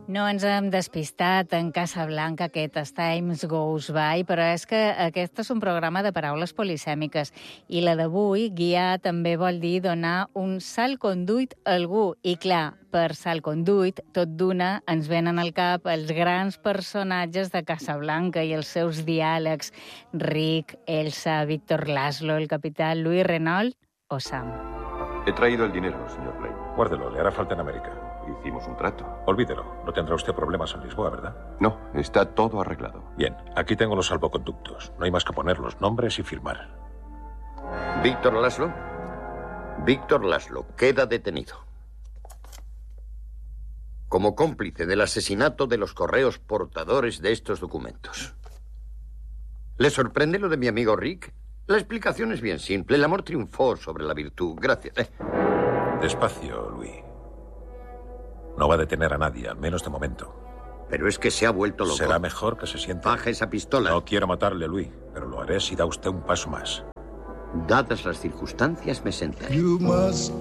No ens hem despistat en Casablanca aquest Times Goes By, però és que aquest és un programa de paraules polisèmiques i la d'avui, guiar, també vol dir donar un salconduit a algú. I clar, per salconduit, tot d'una ens venen al cap els grans personatges de Casablanca i els seus diàlegs. Rick, Elsa, Víctor Laszlo, el capitán Louis Renault o Sam. He traído el dinero, señor Blaine. Guárdelo, le hará falta en América. Hicimos un trato. Olvídelo, no tendrá usted problemas en Lisboa, ¿verdad? No, está todo arreglado. Bien, aquí tengo los salvoconductos. No hay más que poner los nombres y firmar. Víctor Laszlo. Víctor Laszlo queda detenido como cómplice del asesinato de los correos portadores de estos documentos. ¿Le sorprende lo de mi amigo Rick? La explicación es bien simple. El amor triunfó sobre la virtud. Gracias. Despacio, Luis. No va a detener a nadie, al menos de momento. Pero es que se ha vuelto loco. Será mejor que se sienta. Baja esa pistola. No quiero matarle, Luis, pero lo haré si da usted un paso más. Dadas las circunstancias, me sentaré.